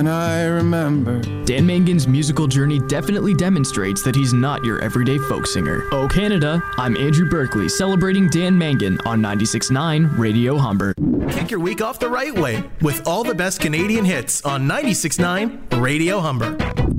And I remember. Dan Mangan's musical journey definitely demonstrates that he's not your everyday folk singer. Oh Canada, I'm Andrew Berkeley, celebrating Dan Mangan on 96.9 Radio Humber. Kick your week off the right way with all the best Canadian hits on 96.9 Radio Humber.